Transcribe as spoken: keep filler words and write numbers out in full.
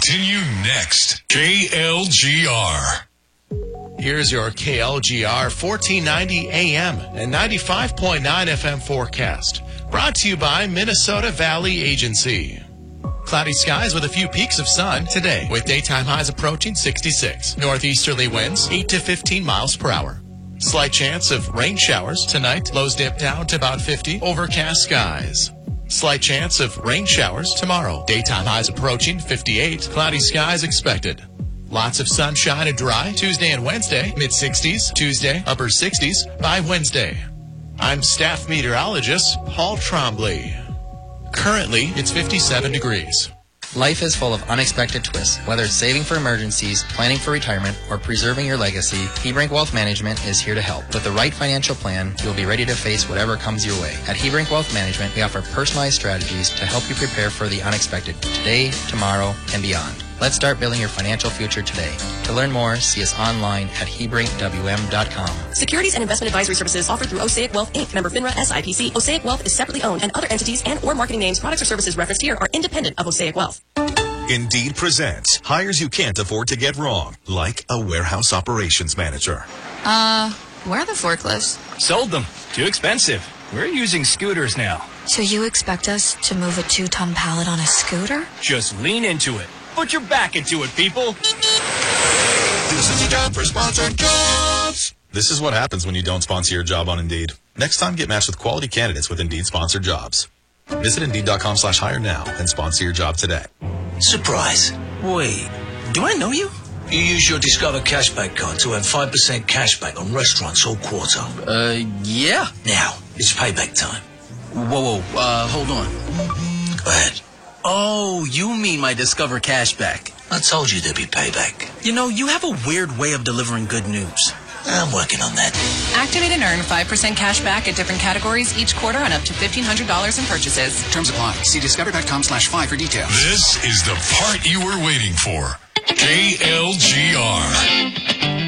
continue next. K L G R. Here's your K L G R fourteen ninety A M and ninety-five point nine F M forecast. Brought to you by Minnesota Valley Agency. Cloudy skies with a few peaks of sun today, with daytime highs approaching sixty-six. Northeasterly winds eight to fifteen miles per hour. Slight chance of rain showers tonight. Lows dip down to about fifty. Overcast skies. Slight chance of rain showers tomorrow. Daytime highs approaching fifty-eight. Cloudy skies expected. Lots of sunshine and dry Tuesday and Wednesday. mid-sixties. Tuesday, upper sixties by Wednesday. I'm staff meteorologist Paul Trombley. Currently, it's fifty-seven degrees. Life is full of unexpected twists. Whether it's saving for emergencies, planning for retirement, or preserving your legacy, Hebrink Wealth Management is here to help. With the right financial plan, you'll be ready to face whatever comes your way. At Hebrink Wealth Management, we offer personalized strategies to help you prepare for the unexpected today, tomorrow, and beyond. Let's start building your financial future today. To learn more, see us online at hebrink w m dot com. Securities and investment advisory services offered through Osaic Wealth, Incorporated. Member FINRA S I P C. Osaic Wealth is separately owned, and other entities and or marketing names, products, or services referenced here are independent of Osaic Wealth. Indeed presents hires you can't afford to get wrong, like a warehouse operations manager. Uh, where are the forklifts? Sold them. Too expensive. We're using scooters now. So you expect us to move a two-ton pallet on a scooter? Just lean into it. Put your back into it, people. This is a job for sponsored jobs. This is what happens when you don't sponsor your job on Indeed. Next time, get matched with quality candidates with Indeed sponsored jobs. Visit Indeed.com slash hire now and sponsor your job today. Surprise. Wait, do I know you? You use your Discover Cashback card to earn five percent cashback on restaurants all quarter. Uh, yeah. Now, it's payback time. Whoa, whoa, uh, hold on. Go ahead. Oh, you mean my Discover Cashback. I told you there'd be payback. You know, you have a weird way of delivering good news. I'm working on that. Activate and earn five percent cash back at different categories each quarter on up to fifteen hundred dollars in purchases. Terms apply. See discover.com slash five for details. This is the part you were waiting for. K L G R.